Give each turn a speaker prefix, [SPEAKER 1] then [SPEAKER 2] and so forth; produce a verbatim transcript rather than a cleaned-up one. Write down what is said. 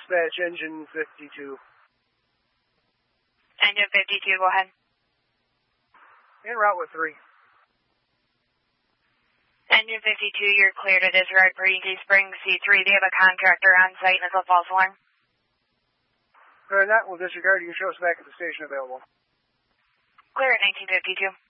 [SPEAKER 1] Dispatch, engine fifty-two.
[SPEAKER 2] Engine fifty-two, go ahead.
[SPEAKER 1] En route with three.
[SPEAKER 2] Engine fifty-two, you're clear to disregard for E T Springs C three. They have a contractor on site and it's a false alarm.
[SPEAKER 1] Clear on that, we'll disregard. You can show us back at the station available.
[SPEAKER 2] Clear at nineteen fifty-two.